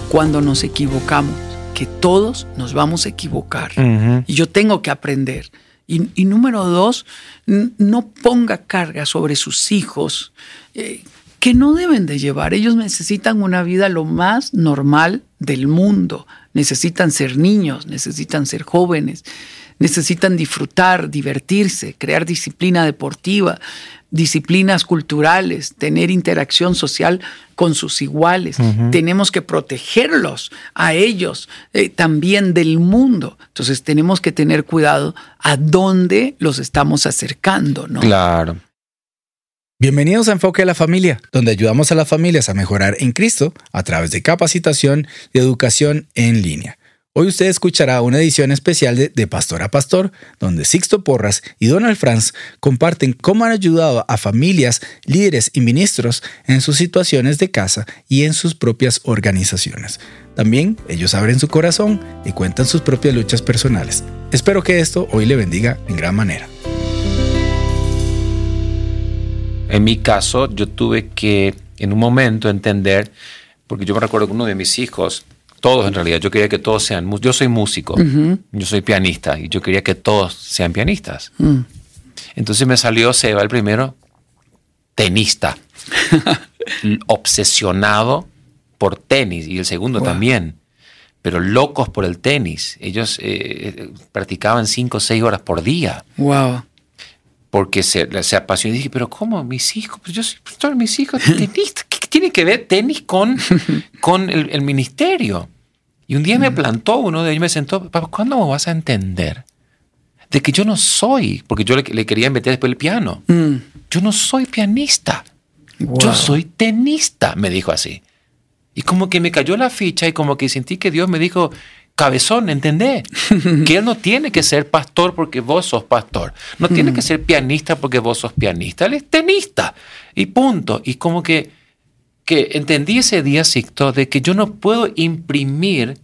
cuando nos equivocamos, que todos nos vamos a equivocar. Y yo tengo que aprender. Y número 2, no ponga carga sobre sus hijos que no deben de llevar. Ellos necesitan una vida lo más normal del mundo. Necesitan ser niños, necesitan ser jóvenes, necesitan disfrutar, divertirse, crear disciplina deportiva, disciplinas culturales, tener interacción social con sus iguales. Tenemos que protegerlos a ellos también del mundo. Entonces tenemos que tener cuidado a dónde los estamos acercando, ¿no? Claro. Bienvenidos a Enfoque de la Familia, donde ayudamos a las familias a mejorar en Cristo a través de capacitación y educación en línea. Hoy usted escuchará una edición especial de Pastor a Pastor, donde Sixto Porras y Donald Franz comparten cómo han ayudado a familias, líderes y ministros en sus situaciones de casa y en sus propias organizaciones. También ellos abren su corazón y cuentan sus propias luchas personales. Espero que esto hoy le bendiga en gran manera. En mi caso, yo tuve que, en un momento, entender, porque yo me recuerdo que uno de mis hijos, todos en realidad, yo quería que todos sean, yo soy músico, yo soy pianista, y yo quería que todos sean pianistas. Entonces me salió Seba, el primero, tenista, obsesionado por tenis, y el segundo también, pero locos por el tenis. Ellos practicaban 5 o 6 horas por día. Wow. Porque se apasionó y dije, pero ¿cómo? Mis hijos, pues yo soy pastor, mis hijos tenistas. ¿Qué tiene que ver tenis con el ministerio? Y un día me plantó uno de ellos y me sentó, papá, ¿cuándo me vas a entender de que yo no soy? Porque yo le quería meter después el piano. Yo no soy pianista. Wow. Yo soy tenista, me dijo así. Y como que me cayó la ficha y como que sentí que Dios me dijo, cabezón, ¿entendés? Que él no tiene que ser pastor porque vos sos pastor. No tiene que ser pianista porque vos sos pianista. Él es tenista. Y punto. Y como que entendí ese día, Sixto, de que yo no puedo imprimir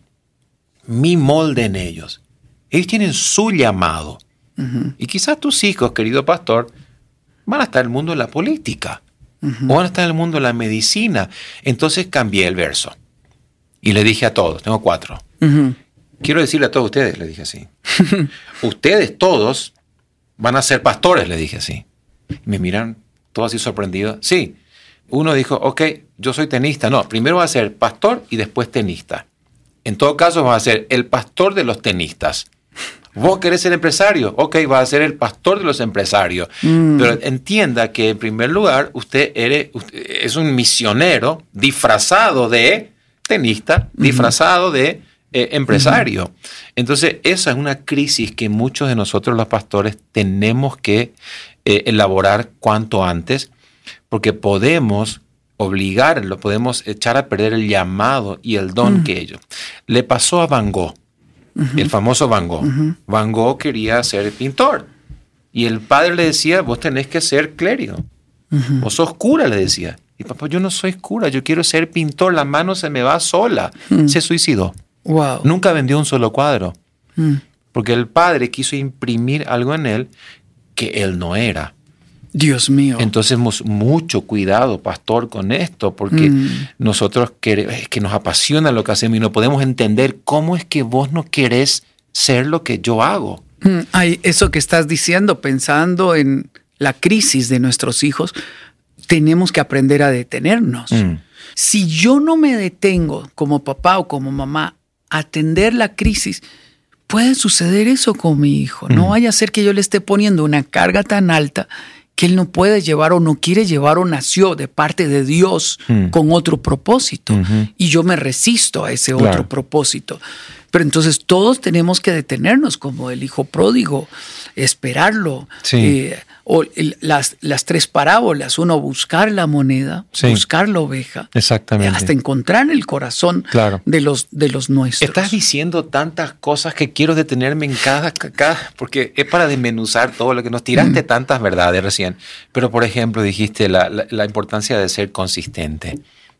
mi molde en ellos. Ellos tienen su llamado. Y quizás tus hijos, querido pastor, van a estar en el mundo de la política. O van a estar en el mundo de la medicina. Entonces cambié el verso. Y le dije a todos, tengo 4. Quiero decirle a todos ustedes, le dije así. Ustedes todos van a ser pastores, le dije así. Y me miran todos así sorprendidos. Sí. Uno dijo, ok, yo soy tenista. No, primero va a ser pastor y después tenista. En todo caso va a ser el pastor de los tenistas. ¿Vos querés ser empresario? Ok, va a ser el pastor de los empresarios. Pero entienda que en primer lugar usted es un misionero disfrazado de tenista, disfrazado de empresario. Entonces, esa es una crisis que muchos de nosotros los pastores tenemos que elaborar cuanto antes, porque podemos obligarlo, podemos echar a perder el llamado y el don que ellos. Le pasó a Van Gogh, el famoso Van Gogh. Van Gogh quería ser pintor y el padre le decía, vos tenés que ser clérigo. Vos sos cura, le decía. Y papá, yo no soy cura, yo quiero ser pintor, la mano se me va sola. Se suicidó. Wow. Nunca vendió un solo cuadro. Porque el padre quiso imprimir algo en él que él no era. Dios mío. Entonces, mucho cuidado, pastor, con esto, porque nosotros es que nos apasiona lo que hacemos y no podemos entender cómo es que vos no querés ser lo que yo hago. Ay, eso que estás diciendo, pensando en la crisis de nuestros hijos, tenemos que aprender a detenernos. Si yo no me detengo como papá o como mamá a atender la crisis, puede suceder eso con mi hijo. No vaya a ser que yo le esté poniendo una carga tan alta que él no puede llevar o no quiere llevar o nació de parte de Dios con otro propósito. Y yo me resisto a ese otro propósito. Pero entonces todos tenemos que detenernos como el hijo pródigo, esperarlo. Sí. O las 3 parábolas, uno buscar la moneda, buscar la oveja. Exactamente. Hasta encontrar el corazón de los nuestros. Estás diciendo tantas cosas que quiero detenerme en cada porque es para desmenuzar todo lo que nos tiraste tantas verdades recién. Pero, por ejemplo, dijiste la importancia de ser consistente.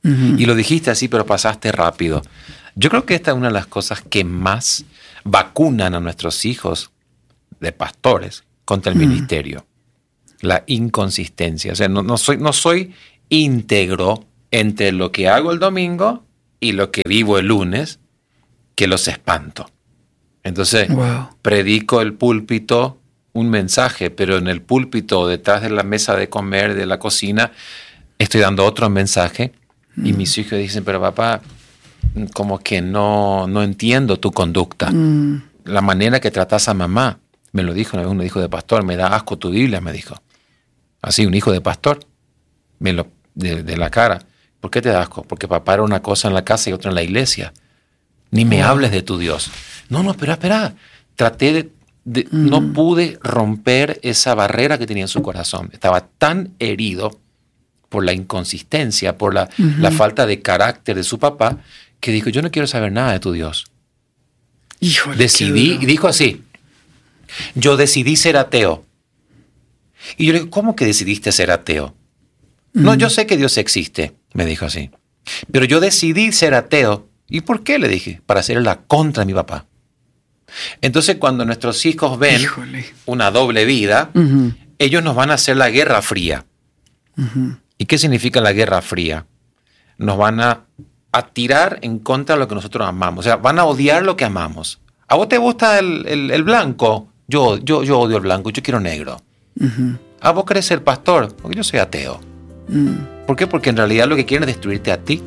Y lo dijiste así, pero pasaste rápido. Yo creo que esta es una de las cosas que más vacunan a nuestros hijos de pastores contra el ministerio. La inconsistencia. O sea, no soy íntegro entre lo que hago el domingo y lo que vivo el lunes, que los espanto. Entonces, predico el púlpito, un mensaje, pero en el púlpito, detrás de la mesa de comer, de la cocina, estoy dando otro mensaje. Y mis hijos dicen, pero papá, como que no entiendo tu conducta. La manera que tratas a mamá. Me lo dijo una vez un hijo de pastor, me da asco tu Biblia, me dijo. Así, un hijo de pastor, de la cara. ¿Por qué te da asco? Porque papá era una cosa en la casa y otra en la iglesia. Ni me hables de tu Dios. No, espera. Traté no pude romper esa barrera que tenía en su corazón. Estaba tan herido por la inconsistencia, por la falta de carácter de su papá, que dijo, yo no quiero saber nada de tu Dios. Híjole, decidí, y dijo así, yo decidí ser ateo. Y yo le digo, ¿cómo que decidiste ser ateo? No, yo sé que Dios existe, me dijo así. Pero yo decidí ser ateo. ¿Y por qué? Le dije, para hacer la contra de mi papá. Entonces, cuando nuestros hijos ven una doble vida, ellos nos van a hacer la guerra fría. ¿Y qué significa la guerra fría? Nos van a tirar en contra de lo que nosotros amamos. O sea, van a odiar lo que amamos. ¿A vos te gusta el blanco? Yo odio el blanco, yo quiero negro. ¿A vos querés ser pastor? Porque yo soy ateo. ¿Por qué? Porque en realidad lo que quieren es destruirte a ti.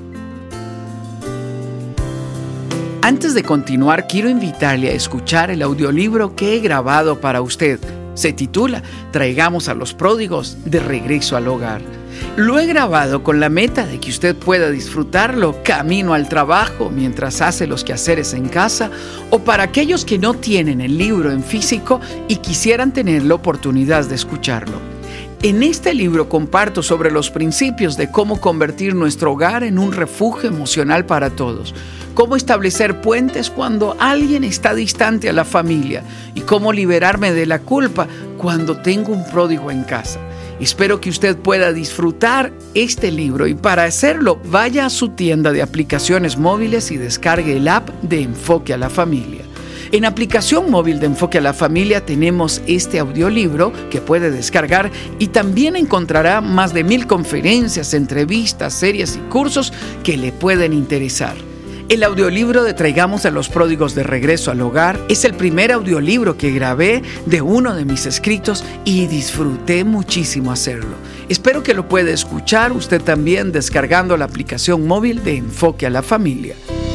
Antes de continuar, quiero invitarle a escuchar el audiolibro que he grabado para usted. Se titula Traigamos a los pródigos de regreso al hogar. Lo he grabado con la meta de que usted pueda disfrutarlo camino al trabajo, mientras hace los quehaceres en casa, o para aquellos que no tienen el libro en físico y quisieran tener la oportunidad de escucharlo. En este libro comparto sobre los principios de cómo convertir nuestro hogar en un refugio emocional para todos, cómo establecer puentes cuando alguien está distante a la familia y cómo liberarme de la culpa cuando tengo un pródigo en casa. Espero que usted pueda disfrutar este libro y para hacerlo vaya a su tienda de aplicaciones móviles y descargue el app de Enfoque a la Familia. En aplicación móvil de Enfoque a la Familia tenemos este audiolibro que puede descargar y también encontrará más de 1000 conferencias, entrevistas, series y cursos que le pueden interesar. El audiolibro de Traigamos a los pródigos de regreso al hogar es el primer audiolibro que grabé de uno de mis escritos y disfruté muchísimo hacerlo. Espero que lo pueda escuchar usted también descargando la aplicación móvil de Enfoque a la Familia.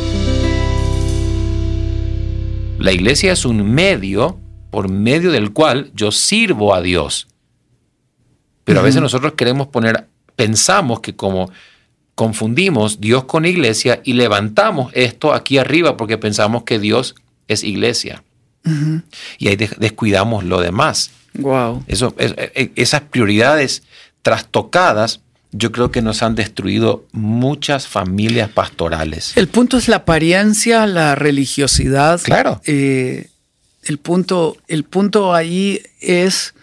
La iglesia es un medio por medio del cual yo sirvo a Dios. Pero a veces nosotros pensamos que como confundimos Dios con iglesia y levantamos esto aquí arriba porque pensamos que Dios es iglesia. Y ahí descuidamos lo demás. Wow. Esas prioridades trastocadas, yo creo que nos han destruido muchas familias pastorales. El punto es la apariencia, la religiosidad. Claro. El punto ahí es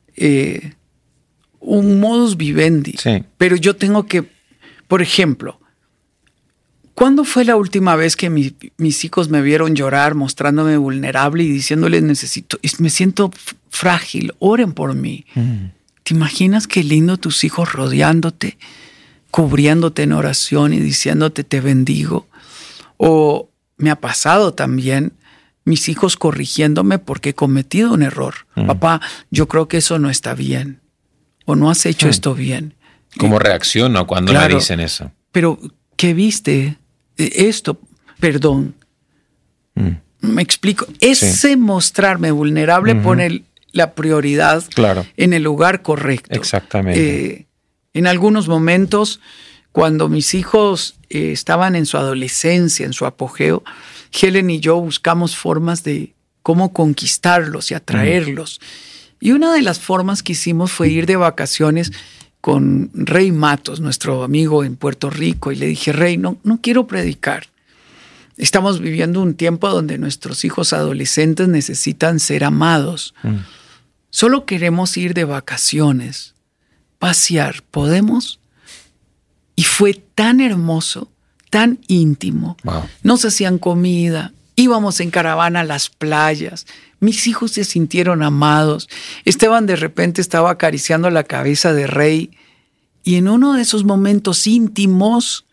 un modus vivendi. Sí. Pero yo tengo que, por ejemplo, ¿cuándo fue la última vez que mis hijos me vieron llorar, mostrándome vulnerable y diciéndoles me siento frágil, oren por mí? ¿Te imaginas qué lindo tus hijos rodeándote, cubriéndote en oración y diciéndote te bendigo? O me ha pasado también mis hijos corrigiéndome porque he cometido un error. Papá, yo creo que eso no está bien. O no has hecho esto bien. ¿Cómo reacciono cuando me dicen eso? Pero, ¿qué viste? Esto, perdón. Me explico. Ese mostrarme vulnerable pone la prioridad en el lugar correcto. Exactamente. En algunos momentos, cuando mis hijos estaban en su adolescencia, en su apogeo, Helen y yo buscamos formas de cómo conquistarlos y atraerlos. Y una de las formas que hicimos fue ir de vacaciones con Rey Matos, nuestro amigo en Puerto Rico, y le dije, Rey, no quiero predicar. Estamos viviendo un tiempo donde nuestros hijos adolescentes necesitan ser amados. Solo queremos ir de vacaciones, pasear. ¿Podemos? Y fue tan hermoso, tan íntimo. Wow. Nos hacían comida, íbamos en caravana a las playas. Mis hijos se sintieron amados. Esteban de repente estaba acariciando la cabeza de Rey y en uno de esos momentos íntimos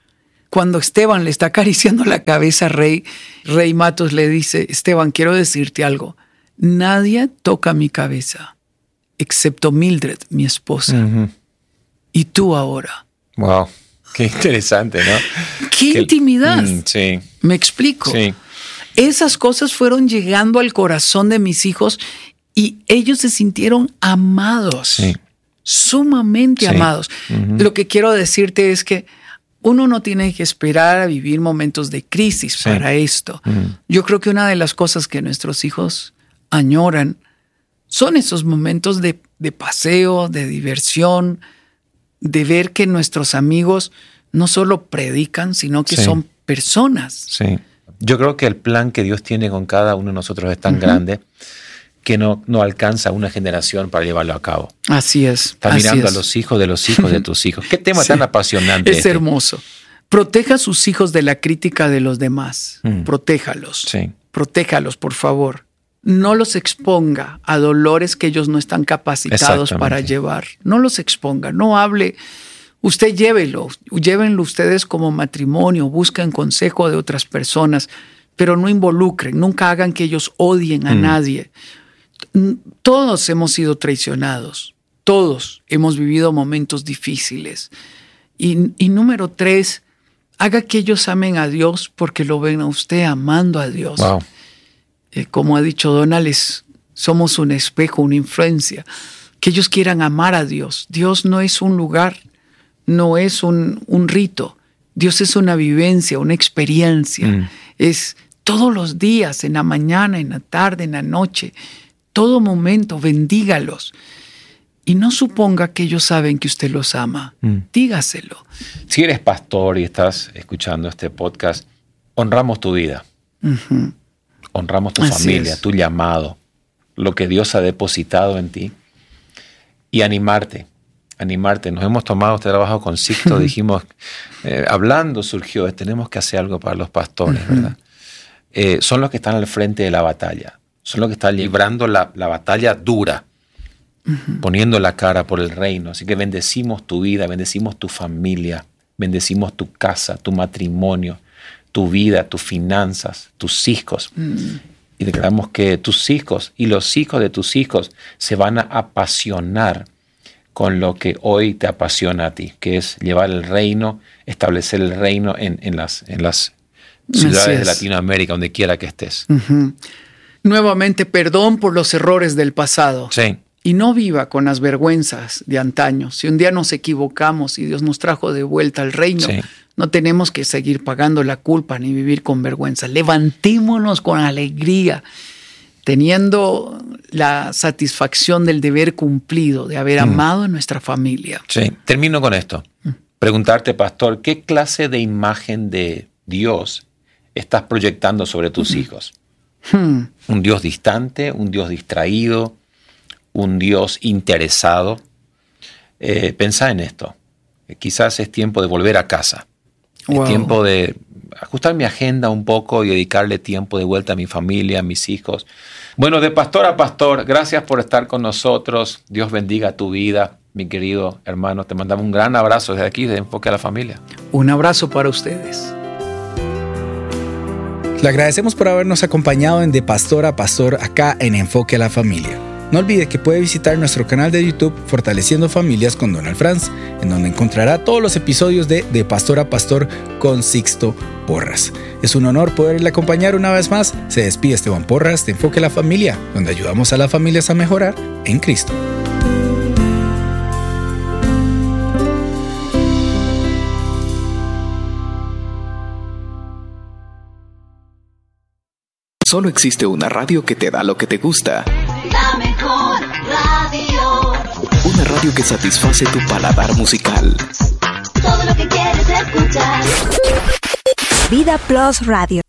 Cuando Esteban le está acariciando la cabeza a Rey Matos le dice, Esteban, quiero decirte algo. Nadie toca mi cabeza, excepto Mildred, mi esposa. Uh-huh. Y tú ahora. Wow, qué interesante, ¿no? ¡Qué intimidad! Sí. ¿Me explico? Sí. Esas cosas fueron llegando al corazón de mis hijos y ellos se sintieron amados. Sí. Sumamente amados. Uh-huh. Lo que quiero decirte es que uno no tiene que esperar a vivir momentos de crisis para esto. Uh-huh. Yo creo que una de las cosas que nuestros hijos añoran son esos momentos de paseo, de diversión, de ver que nuestros amigos no solo predican, sino que son personas. Sí. Yo creo que el plan que Dios tiene con cada uno de nosotros es tan grande que no alcanza una generación para llevarlo a cabo. Así es. Está mirando a los hijos de los hijos de tus hijos. Qué tema tan apasionante. Es hermoso. Proteja a sus hijos de la crítica de los demás. Protéjalos. Sí. Protéjalos, por favor. No los exponga a dolores que ellos no están capacitados para llevar. No los exponga. No hable. Usted llévenlo ustedes como matrimonio. Busquen consejo de otras personas, pero no involucren. Nunca hagan que ellos odien a nadie. Todos hemos sido traicionados, todos hemos vivido momentos difíciles. Y número 3, haga que ellos amen a Dios porque lo ven a usted amando a Dios. Wow. Como ha dicho Donald, somos un espejo, una influencia. Que ellos quieran amar a Dios. Dios no es un lugar, no es un rito. Dios es una vivencia, una experiencia. Es todos los días, en la mañana, en la tarde, en la noche. Todo momento, bendígalos. Y no suponga que ellos saben que usted los ama. Dígaselo. Si eres pastor y estás escuchando este podcast, honramos tu vida. Uh-huh. Honramos tu familia, tu llamado, lo que Dios ha depositado en ti. Y animarte. Nos hemos tomado este trabajo con Sixto, dijimos, hablando surgió, tenemos que hacer algo para los pastores, ¿verdad? Son los que están al frente de la batalla. Son los que están librando la batalla dura, poniendo la cara por el reino. Así que bendecimos tu vida, bendecimos tu familia, bendecimos tu casa, tu matrimonio, tu vida, tus finanzas, tus hijos. Y declaramos que tus hijos y los hijos de tus hijos se van a apasionar con lo que hoy te apasiona a ti, que es llevar el reino, establecer el reino en las ciudades de Latinoamérica, donde quiera que estés. Uh-huh. Nuevamente, perdón por los errores del pasado. Sí. Y no viva con las vergüenzas de antaño. Si un día nos equivocamos y Dios nos trajo de vuelta al reino, no tenemos que seguir pagando la culpa ni vivir con vergüenza. Levantémonos con alegría, teniendo la satisfacción del deber cumplido, de haber amado a nuestra familia. Sí. Termino con esto. Preguntarte, pastor, ¿qué clase de imagen de Dios estás proyectando sobre tus hijos? Un Dios distante, un Dios distraído, un Dios interesado. Pensá en esto. Quizás es tiempo de volver a casa. Wow. Es tiempo de ajustar mi agenda un poco y dedicarle tiempo de vuelta a mi familia, a mis hijos. Bueno, de pastor a pastor, gracias por estar con nosotros. Dios bendiga tu vida, mi querido hermano. Te mandamos un gran abrazo desde aquí, de Enfoque a la Familia. Un abrazo para ustedes. Le agradecemos por habernos acompañado en De Pastor a Pastor acá en Enfoque a la Familia. No olvide que puede visitar nuestro canal de YouTube Fortaleciendo Familias con Donald Franz, en donde encontrará todos los episodios de Pastor a Pastor con Sixto Porras. Es un honor poderle acompañar una vez más. Se despide Esteban Porras de Enfoque a la Familia, donde ayudamos a las familias a mejorar en Cristo. Solo existe una radio que te da lo que te gusta. La mejor radio. Una radio que satisface tu paladar musical. Todo lo que quieres escuchar. Vida Plus Radio.